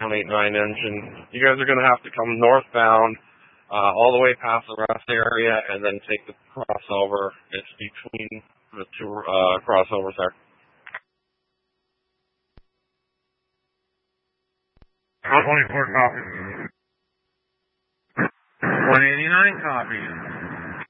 189 engine. You guys are going to have to come northbound all the way past the rest area and then take the crossover. It's between the two crossovers there. 24 copies. 189 copies.